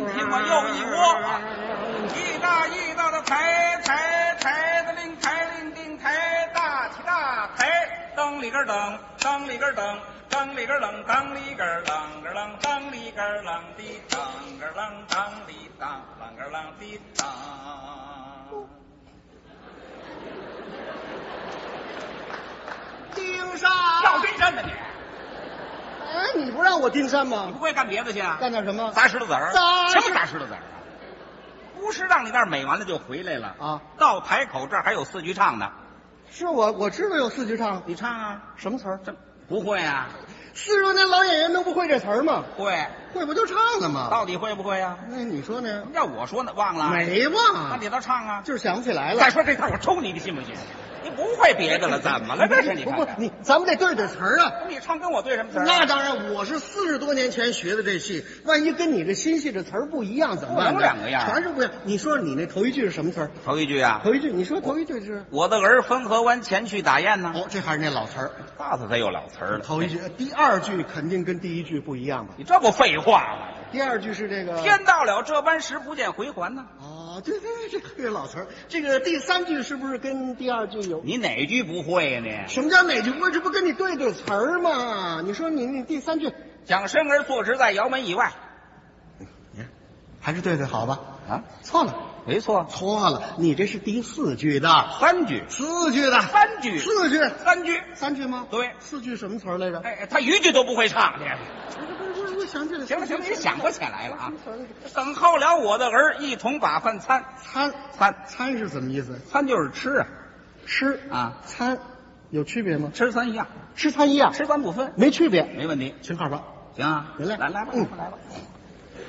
听我又一窝，一大一大的抬的铃抬铃叮抬大起大抬，噔里个噔，噔里个噔。当里个啷，当里个啷个啷，当里个啷的当个啷，当里当啷个啷的当。 丁山， 跳丁山呢你？ 哎，你不让我丁山吗？ 你不会干别的去啊？ 干点什么？ 砸石头子儿？ 什么砸石头子儿？不是让你那儿美完了就回来了啊？ 到台口这儿还有四句唱呢。 是我知道有四句唱， 你唱啊？ 什么词儿？ 这不会啊 ？40多年老演员能不会这词儿吗？ 会不就唱了吗？ 到底会不会啊？ 那你说呢？ 要我说呢，忘了？ 没忘， 那你倒唱啊！ 就是想不起来了。 再说这套，我抽你的信不信？你不会别的了，怎么了？这是你看看你咱们得对对词儿啊！ 你唱跟我对什么词儿？ 那当然，我是40多年前学的这戏，万一跟你这新戏这词儿不一样怎么办？ 不能两个样， 全是不一样。你说你那头一句是什么词儿？ 头一句啊？ 头一句，你说头一句是？ 我的儿汾河湾前去打雁呢。 哦，这还是那老词儿。 告诉他有老词儿了。 头一句，第二句肯定跟第一句不一样吧？ 你这不废话吗？ 第二句是这个天到了这般时，不见回还呢。 哦，对，这可是老词儿。这个第三句是不是跟第二句有？ 你哪句不会呀？你什么叫哪句不会？这不跟你对对词儿吗？你说你第三句， 蒋生儿坐直在窑门以外， 还是对好吧？ 啊， 错了， 没错， 错了，你这是第四句的， 三句， 四句的， 三句， 四句， 三句吗？ 对， 四句什么词儿来着？ 哎，他一句都不会唱， 我想起来， 行了，你想不起来了啊？等候了我的儿，一同把饭餐是什么意思？ 餐就是吃啊， 吃啊， 餐有区别吗？ 吃餐一样， 吃餐一样， 吃餐不分， 没区别， 没问题， 请好吧？ 行啊， 来吧， 来吧。